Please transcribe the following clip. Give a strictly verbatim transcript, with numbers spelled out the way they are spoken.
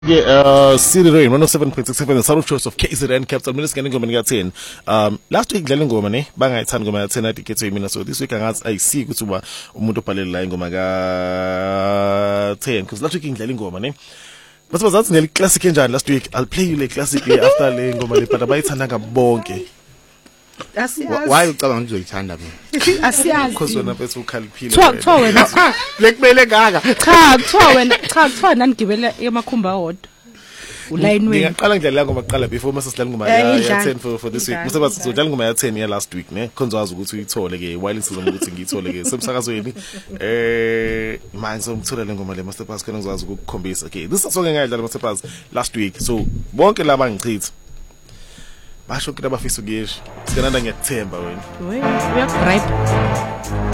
Yeah, uh, City Rain one oh seven point six seven, the sound of choice of K Z N Capital. Mina singane ngoma nika ten. Um, last week dlala ingoma ne bangayithanda ngoma ya ten athi kethe mina, so this week angathi ayisi ukuthi uba umuntu obhalela la ingoma ka ten, because last week ngidlala ingoma ne. But bazathi ngeli classic enjani last week. I'll play you le classic le after le ngoma le, but abayithanda ngabonke. Asiyazi. Why ucabanga uzoyithanda mina? Asiyazi. Because wena bese ukhaliphile. Kuthiwa kuthiwa wena Lekumele ngaka. cha kuthiwa wena cha kuthiwa nani gibela emakhumba wodwa. Uline wena. Ngiyaqala ngidlala ngoma qala before mase sidlala ngoma ya ten for for this week. Mase bathi sidlala ngoma ya ten ya last week ne. Khonza wazi ukuthi uyithole ke while sizama ukuthi ngiyithole ke semsakazweni. Eh manje somthola le ngoma le Master Pass khona ngizazi ukukhombisa. Okay, this is song engayidlala Master Pass last week. So bonke laba ngichitha basho ukuthi abafisa ukuyesha sikananda ngiyathemba wena Uyabribe.